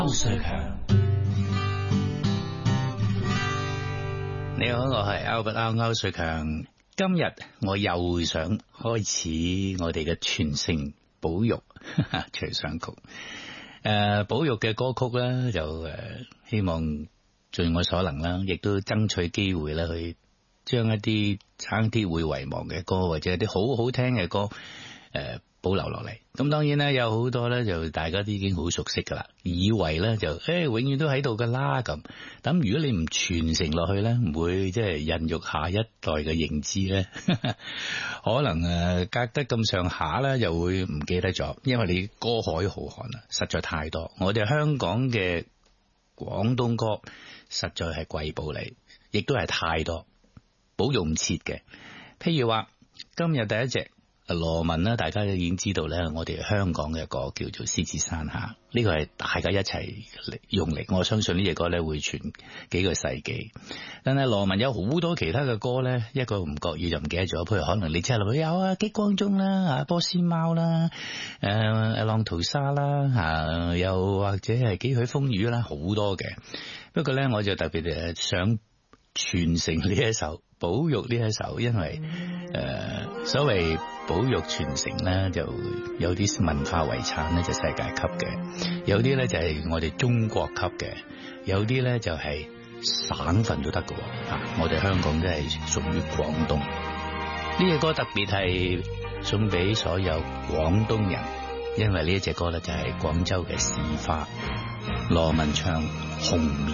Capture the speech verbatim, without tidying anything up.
歐瑞強，你好，我係 Albert 歐歐瑞強。今日我又想開始我哋嘅傳承保育隨想曲。誒、呃，保育嘅歌曲咧，就誒、呃、希望盡我所能啦，亦都爭取機會啦，去將一啲差啲會遺忘嘅歌，或者一啲好好聽嘅歌，誒、呃。保留落嚟，咁當然咧有好多咧就大家都已經好熟悉噶啦，以為咧就誒、欸、永遠都喺度噶啦咁。咁如果你唔傳承落去咧，唔會即係孕育下一代嘅認知咧，可能誒隔得咁上下咧，又會唔記得咗，因為你歌海浩瀚啊，實在太多。我哋香港嘅廣東歌實在係瑰寶嚟，亦都係太多保育唔切嘅。譬如話今日第一隻。羅文啦，大家都已經知道咧，我哋香港嘅一個叫做獅子山下，呢個係大家一齊用力，我相信呢隻歌咧會傳幾個世紀。但係羅文有好多其他嘅歌咧，一個唔覺意就唔記得咗，譬如可能你聽落去有啊激光中啦，啊波斯貓啦，誒、呃、浪淘沙啦，啊又或者係幾許風雨啦，好多嘅。不過咧，我就特別誒想傳承呢一首。保育呢一首，因為誒、呃、所謂保育傳承咧，就有啲文化遺產咧就世界級嘅，有啲咧就係我哋中國級嘅，有啲咧就係省份都得嘅。吓、啊，我哋香港都係屬於廣東。呢隻歌特別係送俾所有廣東人，因為呢一隻歌咧就係廣州嘅市花，羅文唱《紅棉》。